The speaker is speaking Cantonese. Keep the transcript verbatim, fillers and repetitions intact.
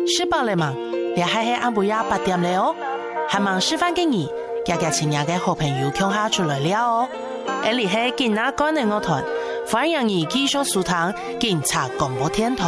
吃飽了嘛？你還係暗晡夜八點了哦，還忙示範給你，家家親人嘅好朋友共下出來了哦。而你係今仔關嘅樂團，歡迎你繼續收聽警察廣播電台。